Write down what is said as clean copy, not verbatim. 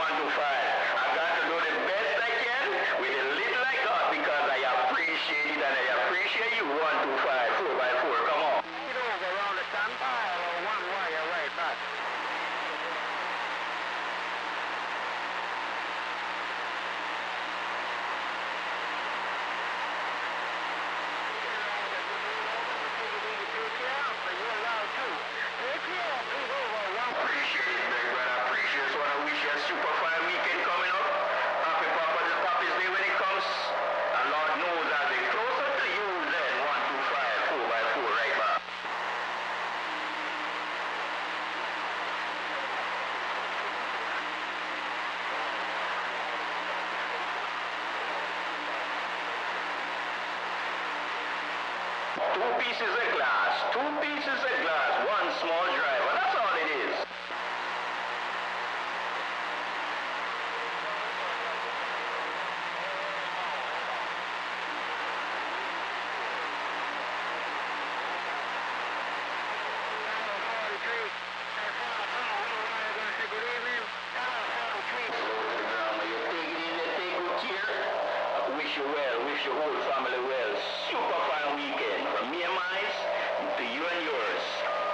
125. I got to do the best I can with the little I got because I appreciate it and I appreciate you. 125, 4x4, come on. It over around the standby or one wire right back. Appreciate it, big brother. Appreciate it. So I wish you a super fine weekend coming up. Happy Papa's Day when it comes. And Lord knows I'll be closer to you than 125, 4x4 right back. Two pieces of glass, one small driver. That's all it is. Wish you well, wish your whole family well. Super fine weekend from me and mine to you and yours.